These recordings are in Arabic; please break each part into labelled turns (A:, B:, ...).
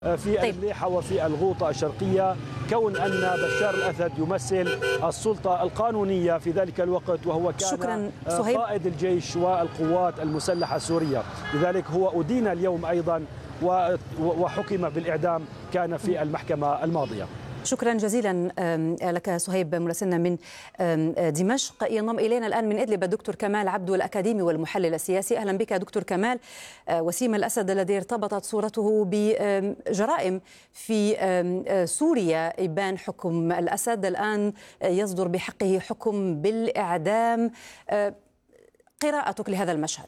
A: في
B: طيب
A: المليحة وفي الغوطة الشرقية، كون أن بشار الأسد يمثل السلطة القانونية في ذلك الوقت، وهو كان
B: شكرا صهيب.
A: قائد الجيش والقوات المسلحة السورية. لذلك هو أدين اليوم أيضا وحكم بالإعدام، كان في المحكمة الماضية.
B: شكرا جزيلا لك صهيب مراسلنا من دمشق. ينضم إلينا الآن من إدلب الدكتور كمال عبدو الأكاديمي والمحلل السياسي. أهلا بك دكتور كمال. وسيم الأسد الذي ارتبطت صورته بجرائم في سوريا، إبان حكم الأسد الآن يصدر بحقه حكم بالإعدام. قراءتك لهذا المشهد؟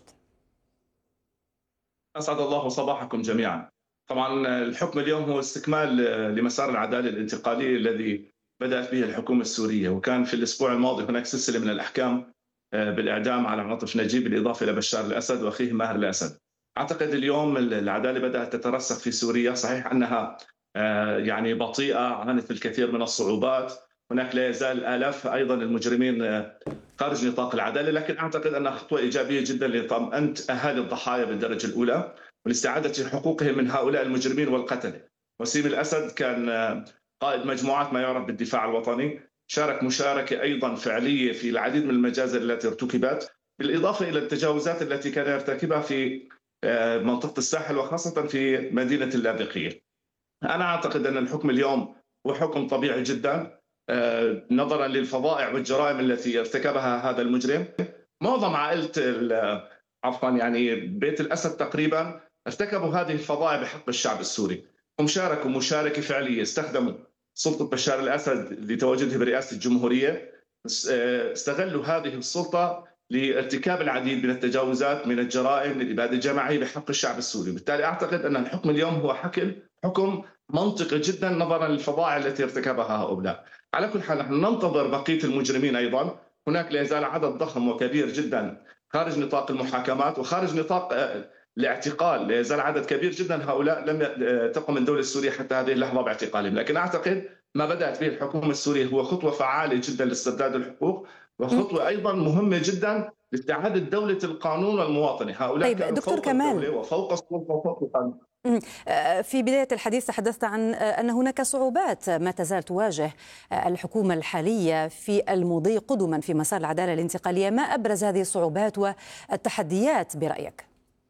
C: أسعد الله صباحكم جميعا. طبعا الحكم اليوم هو استكمال لمسار العدالة الانتقالية الذي بدأت به الحكومة السورية، وكان في الأسبوع الماضي هناك سلسلة من الأحكام بالإعدام على عاطف نجيب، بالإضافة إلى بشار الأسد وأخيه ماهر الأسد. أعتقد اليوم العدالة بدأت تترسخ في سوريا، صحيح أنها يعني بطيئة، عانت الكثير من الصعوبات، هناك لا يزال آلاف أيضا المجرمين خارج نطاق العدالة، لكن أعتقد أنها خطوة إيجابية جدا لطمأنة أهالي الضحايا بالدرجة الأولى ولاستعادة حقوقهم من هؤلاء المجرمين والقتلة. وسيم الأسد كان قائد مجموعات ما يعرف بالدفاع الوطني، شارك مشاركة أيضا فعلية في العديد من المجازر التي ارتكبت، بالإضافة إلى التجاوزات التي كان يرتكبها في منطقة الساحل وخاصة في مدينة اللاذقية. أنا أعتقد أن الحكم اليوم هو حكم طبيعي جدا نظرا للفظائع والجرائم التي ارتكبها هذا المجرم. معظم عائلة يعني بيت الأسد تقريبا ارتكبوا هذه الفظائع بحق الشعب السوري. هم شاركوا مشاركة فعلية، استخدموا سلطة بشار الأسد لتواجده برئاسة الجمهورية، استغلوا هذه السلطة لارتكاب العديد من التجاوزات، من الجرائم، للإبادة الجماعية بحق الشعب السوري. بالتالي أعتقد أن الحكم اليوم هو حكم منطقي جدا نظرا للفظائع التي ارتكبها هؤلاء. على كل حال نحن ننتظر بقية المجرمين أيضا، هناك لا يزال عدد ضخم وكبير جدا خارج نطاق المحاكمات وخارج نطاق الاعتقال، لا يزال عدد كبير جدا هؤلاء لم تقم الدولة السورية حتى هذه اللحظة باعتقالهم. لكن أعتقد ما بدأت به الحكومة السورية هو خطوة فعالة جدا لاسترداد الحقوق، وخطوة أيضا مهمة جدا لاستعادة دولة القانون والمواطنة. هؤلاء
B: طيب
C: كانوا
B: دكتور
C: فوق
B: كمال،
C: الدولة وفوق السلطة وفوق القانون.
B: في بداية الحديث تحدثت عن أن هناك صعوبات ما تزال تواجه الحكومة الحالية في المضي قدما في مسار العدالة الانتقالية. ما أبرز هذه الصعوبات والتحديات برأيك؟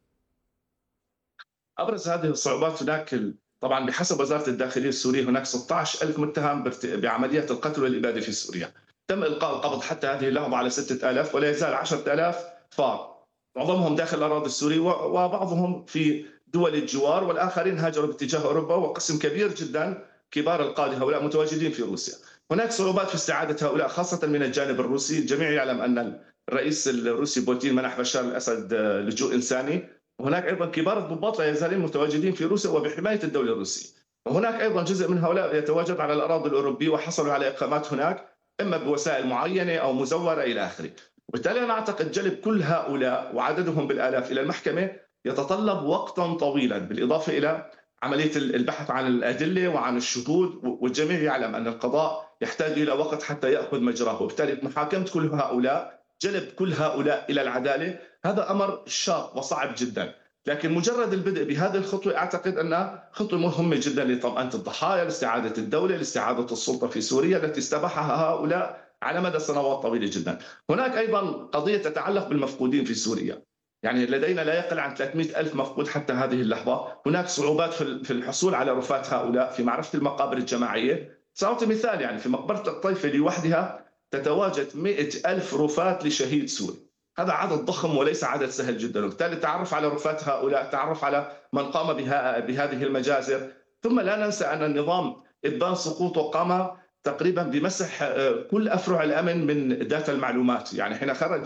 C: أبرز هذه الصعوبات هناك طبعا بحسب وزارة الداخلية السورية هناك 16,000 متهم بعمليات القتل والإبادة في سوريا. تم إلقاء القبض حتى هذه اللحظة على 6,000 ولا يزال 10,000 فار، معظمهم داخل الأراضي السورية وبعضهم في دول الجوار، والآخرين هاجروا باتجاه أوروبا، وقسم كبير جدا كبار القادة هؤلاء متواجدين في روسيا. هناك صعوبات في استعادة هؤلاء خاصة من الجانب الروسي. الجميع يعلم أن الرئيس الروسي بوتين منح بشار الأسد لجوء إنساني، وهناك أيضا كبار الضباط لا يزالون متواجدين في روسيا وبحماية الدولة الروسية، وهناك أيضا جزء من هؤلاء يتواجد على الأراضي الأوروبية وحصلوا على إقامات هناك إما بوسائل معينة أو مزورة إلى آخره. وبالتالي أنا أعتقد جلب كل هؤلاء وعددهم بالآلاف إلى المحكمة يتطلب وقتا طويلا، بالإضافة إلى عملية البحث عن الأدلة وعن الشهود، والجميع يعلم أن القضاء يحتاج إلى وقت حتى يأخذ مجراه. وبالتالي محاكمة كل هؤلاء، جلب كل هؤلاء إلى العدالة، هذا أمر شاق وصعب جدا. لكن مجرد البدء بهذه الخطوة أعتقد أنها خطوة مهمة جدا لطمأنة الضحايا، لاستعادة الدولة، لاستعادة السلطة في سوريا التي استباحها هؤلاء على مدى سنوات طويلة جدا. هناك أيضا قضية تتعلق بالمفقودين في سوريا، يعني لدينا لا يقل عن 300,000 مفقود حتى هذه اللحظة. هناك صعوبات في الحصول على رفات هؤلاء، في معرفة المقابر الجماعية. سأعطي مثال، يعني في مقبرة الطيفة لوحدها تتواجد 100,000 رفات لشهيد سوري. هذا عدد ضخم وليس عدد سهل جدا، وبالتالي التعرف على رفات هؤلاء، التعرف على من قام بهذه المجازر. ثم لا ننسى أن النظام إبان سقوطه قام تقريبا بمسح كل أفرع الأمن من داتا المعلومات. يعني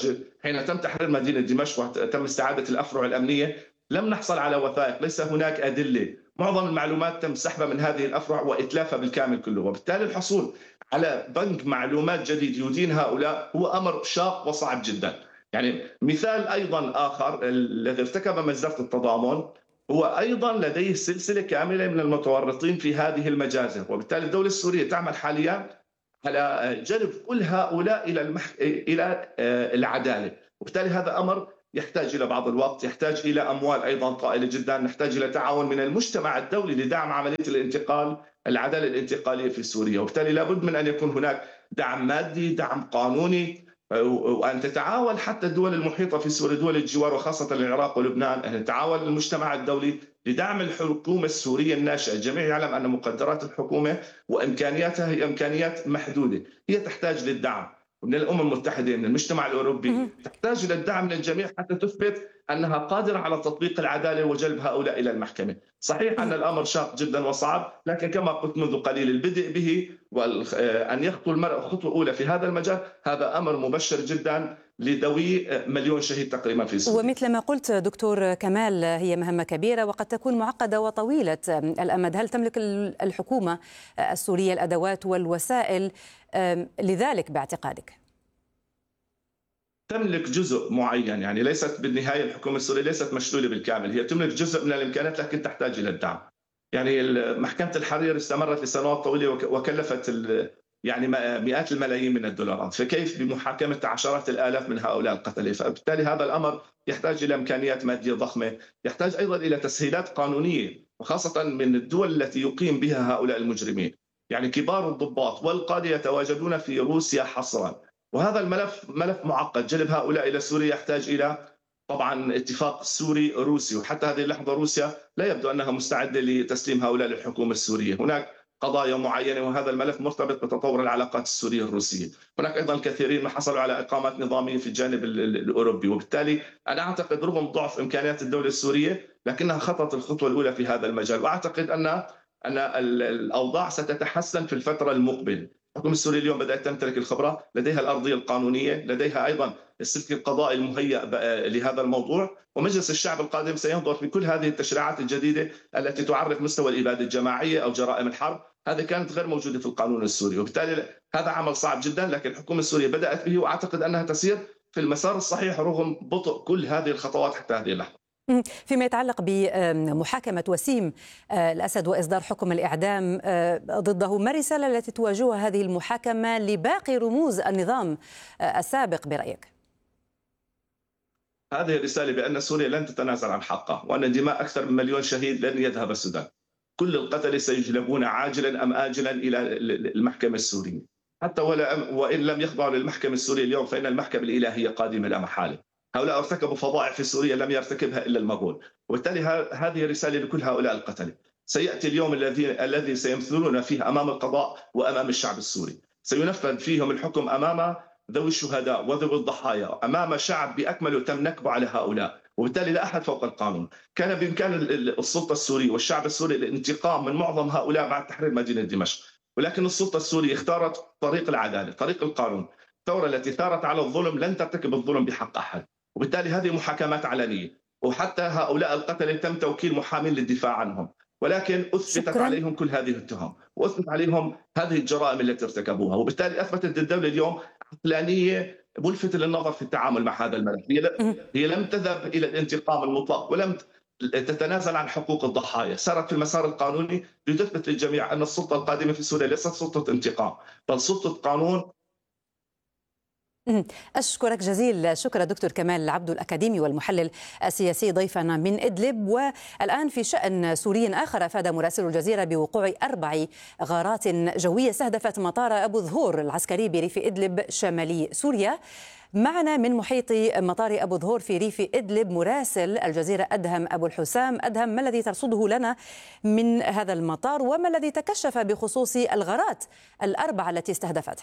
C: حين تم تحرير مدينة دمشق وتم استعادة الأفرع الأمنية لم نحصل على وثائق، ليس هناك أدلة، معظم المعلومات تم سحبها من هذه الأفرع وإتلافها بالكامل كله. وبالتالي الحصول على بنك معلومات جديد يدين هؤلاء هو أمر شاق وصعب جدا. يعني مثال أيضا آخر، الذي ارتكب مجزرة التضامن هو أيضا لديه سلسلة كاملة من المتورطين في هذه المجازر، وبالتالي الدولة السورية تعمل حاليا على جلب كل هؤلاء إلى العدالة. وبالتالي هذا أمر يحتاج إلى بعض الوقت، يحتاج إلى أموال أيضا طائلة جدا، نحتاج إلى تعاون من المجتمع الدولي لدعم عملية الانتقال، العدالة الانتقالية في سوريا. وبالتالي لابد من أن يكون هناك دعم مادي، دعم قانوني، وأن تتعاون حتى الدول المحيطة في سوريا، دول الجوار وخاصة العراق ولبنان، أن يتعاون المجتمع الدولي لدعم الحكومة السورية الناشئة. الجميع يعلم أن مقدرات الحكومة وإمكانياتها هي إمكانيات محدودة، هي تحتاج للدعم من الأمم المتحدة، من المجتمع الأوروبي، تحتاج إلى الدعم من الجميع حتى تثبت أنها قادرة على تطبيق العدالة وجلب هؤلاء إلى المحكمة. صحيح أن الأمر شاق جدا وصعب، لكن كما قلت منذ قليل البدء به وأن يخطو المرء خطوة أولى في هذا المجال، هذا أمر مبشر جدا لذوي 1,000,000 شهيد تقريبا في سوريا.
B: ومثل ما قلت دكتور كمال، هي مهمة كبيرة وقد تكون معقدة وطويلة الأمد. هل تملك الحكومة السورية الأدوات والوسائل لذلك باعتقادك؟
C: تملك جزء معين، يعني ليست بالنهاية الحكومة السورية ليست مشلولة بالكامل، هي تملك جزء من الإمكانيات لكن تحتاج إلى الدعم. يعني محكمة الحرير استمرت لسنوات طويلة وكلفت يعني مئات الملايين من الدولارات، فكيف بمحاكمة عشرات الآلاف من هؤلاء القتلة؟ فبالتالي هذا الأمر يحتاج إلى إمكانيات مادية ضخمة، يحتاج أيضا إلى تسهيلات قانونية، وخاصة من الدول التي يقيم بها هؤلاء المجرمين. يعني كبار الضباط والقادة يتواجدون في روسيا حصرا، وهذا الملف ملف معقد. جلب هؤلاء إلى سوريا يحتاج إلى طبعا اتفاق سوري روسي، وحتى هذه اللحظة روسيا لا يبدو أنها مستعدة لتسليم هؤلاء للحكومة السورية. هناك قضايا معينة، وهذا الملف مرتبط بتطور العلاقات السورية الروسية. هناك أيضا الكثيرين من حصلوا على إقامات نظامية في الجانب الأوروبي، وبالتالي أنا أعتقد رغم ضعف إمكانيات الدولة السورية لكنها خطت الخطوة الأولى في هذا المجال، وأعتقد أن الأوضاع ستتحسن في الفترة المقبلة. الحكومة السورية اليوم بدأت تمتلك الخبرة، لديها الأرضية القانونية، لديها أيضا السلك القضائي المهيأ لهذا الموضوع، ومجلس الشعب القادم سينظر في كل هذه التشريعات الجديدة التي تعرف مستوى الإبادة الجماعية أو جرائم الحرب. هذه كانت غير موجودة في القانون السوري، وبالتالي هذا عمل صعب جدا، لكن الحكومة السورية بدأت به، وأعتقد أنها تسير في المسار الصحيح رغم بطء كل هذه الخطوات حتى هذه اللحظة.
B: فيما يتعلق بمحاكمة وسيم الأسد وإصدار حكم الإعدام ضده، ما الرسالة التي تواجهها هذه المحاكمة لباقي رموز النظام السابق برأيك؟
C: هذه الرسالة بأن سوريا لن تتنازل عن حقها، وأن دماء أكثر من 1,000,000 شهيد لن يذهب السودان. كل القتلة سيجلبون عاجلا أم آجلا إلى المحكمة السورية، حتى وإن لم يخضعوا للمحكمة السورية اليوم فإن المحكمة الإلهية قادمة لا محالة. هؤلاء ارتكبوا فظائع في سوريا لم يرتكبها إلا المغول، وبالتالي هذه رسالة لكل هؤلاء القتلة. سيأتي اليوم الذي سيمثلون فيه أمام القضاء وأمام الشعب السوري، سينفذ فيهم الحكم أمام ذوي الشهداء وذوي الضحايا، أمام شعب بأكمله تم نكبه على هؤلاء، وبالتالي لا أحد فوق القانون. كان بإمكان السلطة السورية والشعب السوري الانتقام من معظم هؤلاء بعد تحرير مدينة دمشق، ولكن السلطة السورية اختارت طريق العدالة، طريق القانون. الثورة التي ثارت على الظلم لن ترتكب الظلم بحق أحد، وبالتالي هذه محاكمات علنية، وحتى هؤلاء القتلة تم توكيل محامين للدفاع عنهم، ولكن أثبتت عليهم كل هذه التهم، وأثبت عليهم هذه الجرائم التي ارتكبوها، وبالتالي أثبتت الدولة اليوم عقلانية ملفتة للنظر في التعامل مع هذا الملف. هي لم تذهب إلى الانتقام المطلق ولم تتنازل عن حقوق الضحايا، سارت في المسار القانوني لتثبت للجميع أن السلطة القادمة في سوريا ليست سلطة انتقام بل سلطة قانون.
B: أشكرك جزيل الشكر دكتور كمال العبد، الأكاديمي والمحلل السياسي، ضيفنا من إدلب. والآن في شأن سوري آخر، أفاد مراسل الجزيرة بوقوع 4 غارات جوية استهدفت مطار أبو ظهور العسكري بريف إدلب شمالي سوريا. معنا من محيط مطار أبو ظهور في ريف إدلب مراسل الجزيرة أدهم أبو الحسام. أدهم، ما الذي ترصده لنا من هذا المطار وما الذي تكشف بخصوص الغارات 4 التي استهدفتها؟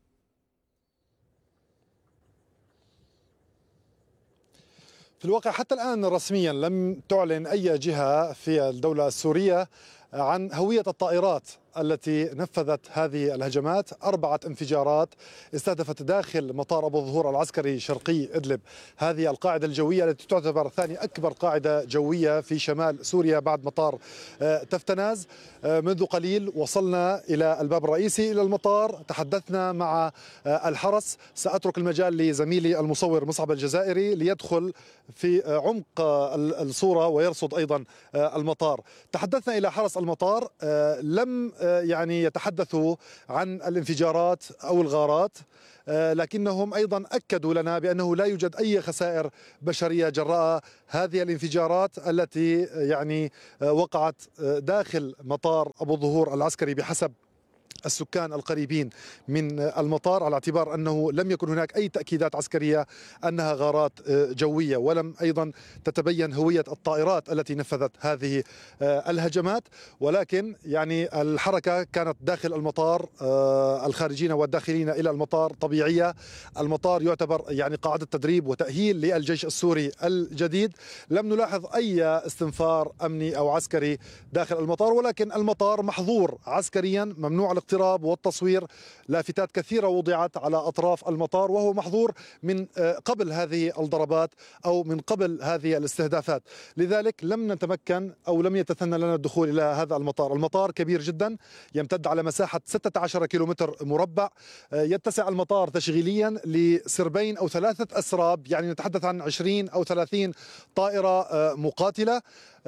D: في الواقع حتى الآن رسميا لم تعلن أي جهة في الدولة السورية عن هوية الطائرات التي نفذت هذه الهجمات. 4 انفجارات استهدفت داخل مطار أبو ظهور العسكري شرقي إدلب، هذه القاعدة الجوية التي تعتبر ثاني أكبر قاعدة جوية في شمال سوريا بعد مطار تفتناز. منذ قليل وصلنا إلى الباب الرئيسي إلى المطار، تحدثنا مع الحرس. سأترك المجال لزميلي المصور مصعب الجزائري ليدخل في عمق الصورة ويرصد أيضا المطار. تحدثنا إلى حرس المطار، لم يعني يتحدثوا عن الانفجارات أو الغارات، لكنهم أيضا أكدوا لنا بأنه لا يوجد أي خسائر بشرية جراء هذه الانفجارات التي يعني وقعت داخل مطار أبو ظهور العسكري بحسب السكان القريبين من المطار، على اعتبار أنه لم يكن هناك أي تأكيدات عسكرية أنها غارات جوية، ولم أيضا تتبين هوية الطائرات التي نفذت هذه الهجمات. ولكن يعني الحركة كانت داخل المطار، الخارجين والداخلين إلى المطار طبيعية. المطار يعتبر يعني قاعدة تدريب وتأهيل للجيش السوري الجديد. لم نلاحظ أي استنفار أمني أو عسكري داخل المطار، ولكن المطار محظور عسكريا، ممنوع الاقتراب والتصوير. لافتات كثيرة وضعت على أطراف المطار وهو محظور من قبل هذه الضربات أو من قبل هذه الاستهدافات. لذلك لم نتمكن أو لم يتثنى لنا الدخول إلى هذا المطار. المطار كبير جدا، يمتد على مساحة 16 كيلومتر مربع. يتسع المطار تشغيليا لسربين أو 3 أسراب، يعني نتحدث عن 20 أو 30 طائرة مقاتلة.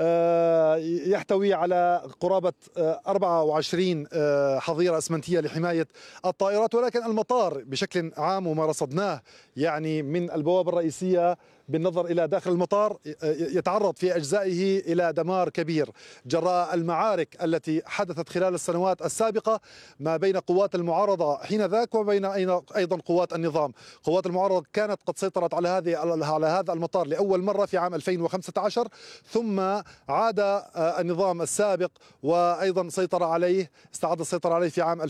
D: يحتوي على قرابة 24 حظيرة اسمنتية لحماية الطائرات. ولكن المطار بشكل عام وما رصدناه يعني من البوابة الرئيسية بالنظر إلى داخل المطار يتعرض في أجزائه إلى دمار كبير جراء المعارك التي حدثت خلال السنوات السابقة ما بين قوات المعارضة حينذاك وبين أيضا قوات النظام. قوات المعارضة كانت قد سيطرت على هذا المطار لأول مرة في عام 2015، ثم عاد النظام السابق وأيضا استعاد السيطرة عليه في عام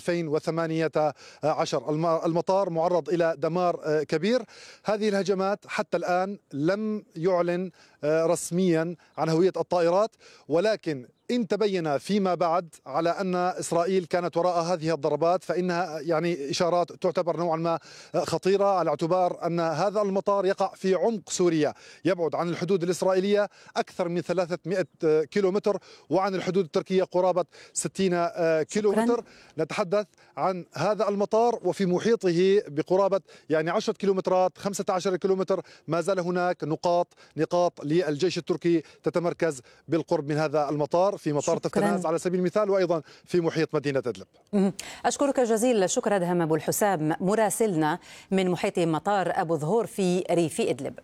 D: 2018. المطار معرض إلى دمار كبير. هذه الهجمات حتى الآن لم يعلن رسميا عن هوية الطائرات، ولكن إن تبين فيما بعد على أن إسرائيل كانت وراء هذه الضربات فإنها يعني إشارات تعتبر نوعا ما خطيرة، على اعتبار أن هذا المطار يقع في عمق سوريا، يبعد عن الحدود الإسرائيلية أكثر من 300 كيلومتر وعن الحدود التركية قرابة 60 كيلومتر. نتحدث عن هذا المطار وفي محيطه بقرابة يعني 10 كيلومترات 15 كيلومتر ما زال هناك نقاط للجيش التركي تتمركز بالقرب من هذا المطار، في مطار تفتناز على سبيل المثال، وأيضا في محيط مدينة إدلب.
B: أشكرك جزيل الشكر أدهم أبو الحسام مراسلنا من محيط مطار أبو ظهور في ريف إدلب.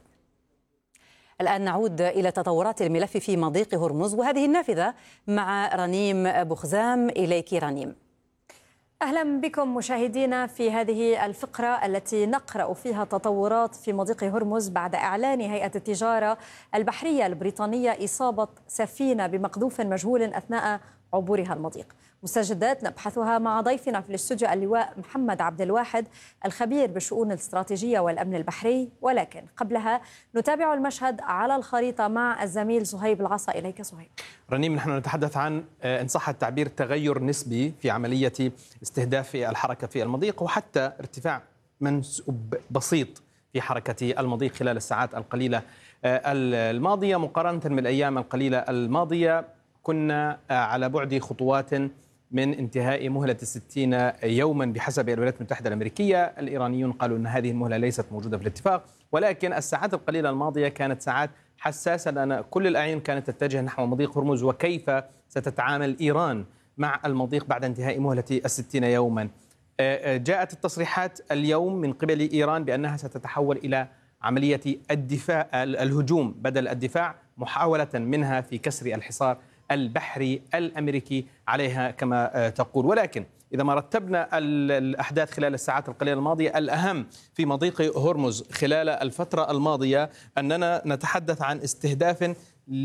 B: الآن نعود إلى تطورات الملف في مضيق هرمز وهذه النافذة مع رنيم بخزام. إليك رنيم.
E: أهلا بكم مشاهدينا في هذه الفقرة التي نقرأ فيها تطورات في مضيق هرمز بعد إعلان هيئة التجارة البحرية البريطانية إصابة سفينة بمقذوف مجهول أثناء عبورها المضيق. مستجدات نبحثها مع ضيفنا في الاستوديو اللواء محمد عبد الواحد الخبير بالشؤون الاستراتيجية والأمن البحري، ولكن قبلها نتابع المشهد على الخريطة مع الزميل صهيب العصا. إليك صهيب.
F: رنيم، نحن نتحدث عن إن صح التعبير تغير نسبي في عملية استهداف الحركة في المضيق، وحتى ارتفاع منسوب بسيط في حركة المضيق خلال الساعات القليلة الماضية مقارنة بالأيام القليلة الماضية. كنا على بعد خطوات من انتهاء مهلة 60 يوما بحسب الولايات المتحدة الأمريكية. الإيرانيون قالوا أن هذه المهلة ليست موجودة في الاتفاق، ولكن الساعات القليلة الماضية كانت ساعات حساسة لأن كل الأعين كانت تتجه نحو مضيق هرمز وكيف ستتعامل إيران مع المضيق بعد انتهاء مهلة 60 يوما. جاءت التصريحات اليوم من قبل إيران بأنها ستتحول إلى عملية الدفاع الهجوم بدل الدفاع، محاولة منها في كسر الحصار البحري الأمريكي عليها كما تقول. ولكن إذا ما رتبنا الأحداث خلال الساعات القليلة الماضية، الأهم في مضيق هرمز خلال الفترة الماضية أننا نتحدث عن استهداف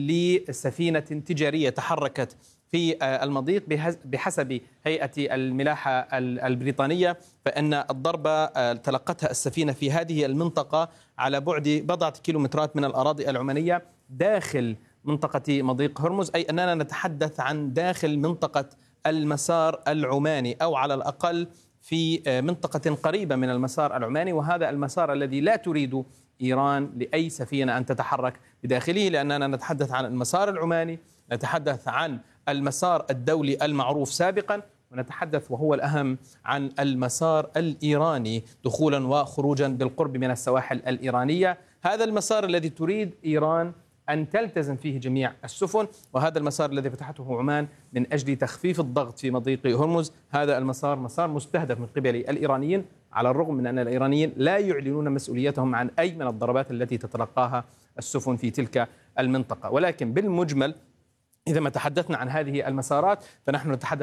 F: لسفينة تجارية تحركت في المضيق بحسب هيئة الملاحة البريطانية، فإن الضربة تلقتها السفينة في هذه المنطقة على بعد بضعة كيلومترات من الأراضي العمانية داخل منطقة مضيق هرمز، أي أننا نتحدث عن داخل منطقة المسار العماني، أو على الأقل في منطقة قريبة من المسار العماني، وهذا المسار الذي لا تريد إيران لأي سفينة أن تتحرك بداخله، لأننا نتحدث عن المسار العماني، نتحدث عن المسار الدولي المعروف سابقا، ونتحدث وهو الأهم عن المسار الإيراني دخولا وخروجا بالقرب من السواحل الإيرانية. هذا المسار الذي تريد إيران أن تلتزم فيه جميع السفن، وهذا المسار الذي فتحته عمان من أجل تخفيف الضغط في مضيق هرمز. هذا المسار مسار مستهدف من قبل الإيرانيين، على الرغم من أن الإيرانيين لا يعلنون مسؤوليتهم عن أي من الضربات التي تتلقاها السفن في تلك المنطقة. ولكن بالمجمل إذا ما تحدثنا عن هذه المسارات فنحن نتحدث